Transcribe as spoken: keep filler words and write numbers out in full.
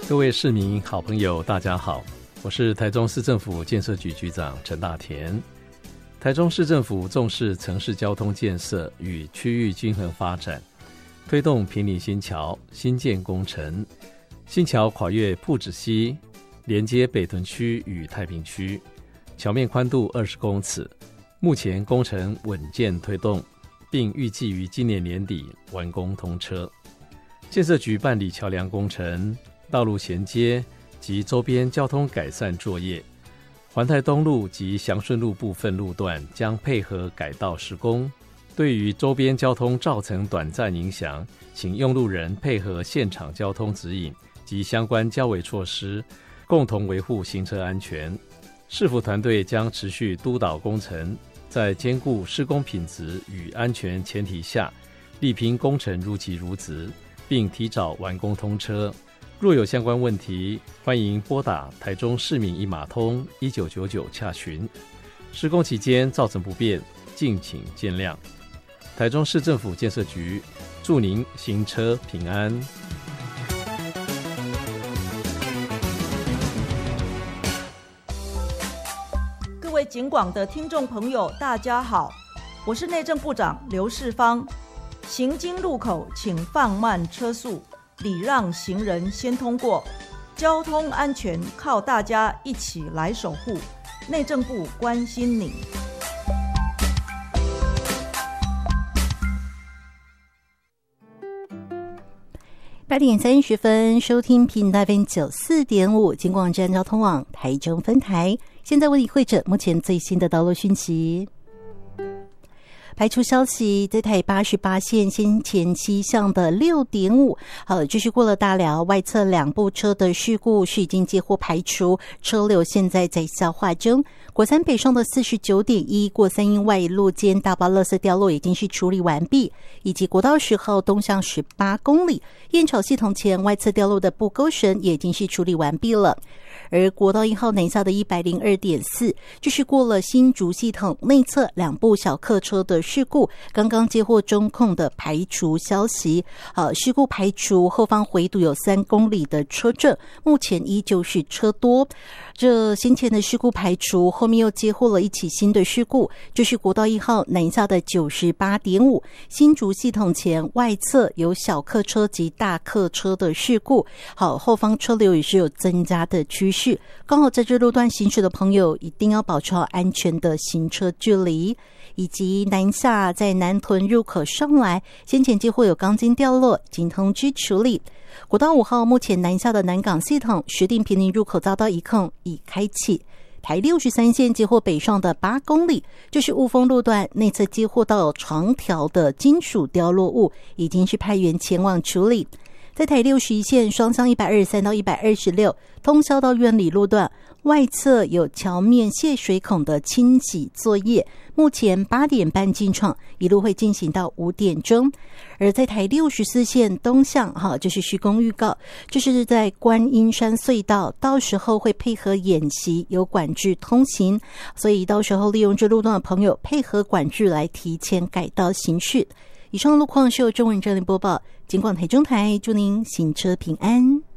各位市民好朋友大家好，我是台中市政府建设局局长陈大田。台中市政府重视城市交通建设与区域均衡发展，推动坪林新桥新建工程。新桥跨越朴子溪，连接北屯区与太平区，桥面宽度二十公尺，目前工程稳健推动，并预计于今年年底完工通车。建设局办理桥梁工程、道路衔接及周边交通改善作业。环泰东路及祥顺路部分路段将配合改道施工，对于周边交通造成短暂影响，请用路人配合现场交通指引及相关交维措施，共同维护行车安全。市府团队将持续督导工程，在兼顾施工品质与安全前提下，力拼工程如期如职，并提早完工通车。若有相关问题，欢迎拨打台中市民一码通一九九九洽询。施工期间造成不便，敬请见谅。台中市政府建设局祝您行车平安。 各位警广的听众朋友大家好，我是内政部长刘世芳。行经路口请放慢车速，礼让行人先通过，交通安全靠大家一起来守护。内政部关心你。 八点三十分，收听频道 F M 九四点五，警广站交通网台中分台。现在为你汇整目前最新的道路讯息。排除消息，在台八十八线先前七项的 六点五， 好，就是过了大寮外侧两部车的事故是已经接获排除，车流现在在消化中。国三北上的 四十九点一 过三英外路间大包垃圾掉落已经是处理完毕，以及国道十号东向十八公里燕巢系统前外侧掉落的布钩绳也已经是处理完毕了。而国道一号南下的 一百零二点四 就是过了新竹系统内侧两部小客车的事故，刚刚接获中控的排除消息，好，事故排除，后方回堵有三公里的车阵，目前依旧是车多。这先前的事故排除，后面又接获了一起新的事故，就是国道一号南下的 九十八点五 新竹系统前外侧有小客车及大客车的事故，好，后方车流也是有增加的趋势，刚好在这路段行驶的朋友一定要保持好安全的行车距离。以及南下在南屯入口上来，先前接获有钢筋掉落，经通知处理。国道五号目前南下的南港系统石碇坪林入口遭到一控已开启。台六十三线接获北上的八公里，就是雾峰路段内侧接获到长条的金属掉落物，已经是派员前往处理。在台六十一线双向一百二十三到一百二十六通霄到苑里路段外侧有桥面泄水孔的清洗作业，目前八点半进场，一路会进行到五点钟。而在台六十四线东向，哈，就是施工预告，就是在观音山隧道，到时候会配合演习有管制通行，所以到时候利用这路段的朋友配合管制来提前改道行驶。以上路况是由中文这里播报，警广台中台，祝您行车平安。